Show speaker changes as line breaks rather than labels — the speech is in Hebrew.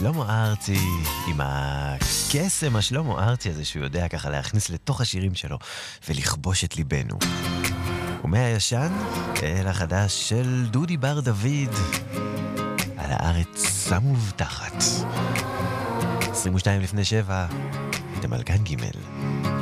שלמה ארצי, עם הקסם השלמה ארצי הזה שהוא יודע ככה להכניס לתוך השירים שלו ולכבוש את ליבנו. ומהישן אל החדש של דודי בר דוד, על הארץ המובטחת. 22 לפני 7, אתם על כאן ג'.